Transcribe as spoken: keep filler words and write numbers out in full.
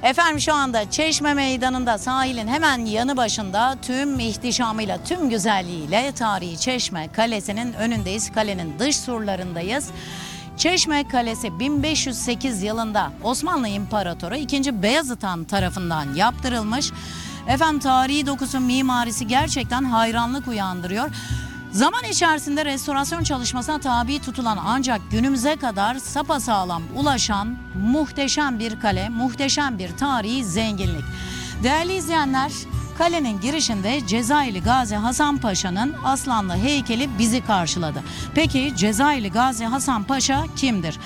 Efendim şu anda Çeşme Meydanı'nda, sahilin hemen yanı başında tüm ihtişamıyla, tüm güzelliğiyle tarihi Çeşme Kalesi'nin önündeyiz. Kalenin dış surlarındayız. Çeşme Kalesi bin beş yüz sekiz yılında Osmanlı İmparatoru ikinci. Beyazıt Han tarafından yaptırılmış. Efendim tarihi dokusu, mimarisi gerçekten hayranlık uyandırıyor. Zaman içerisinde restorasyon çalışmasına tabi tutulan ancak günümüze kadar sapasağlam ulaşan muhteşem bir kale, muhteşem bir tarihi zenginlik. Değerli izleyenler, kalenin girişinde Cezayirli Gazi Hasan Paşa'nın aslanlı heykeli bizi karşıladı. Peki Cezayirli Gazi Hasan Paşa kimdir?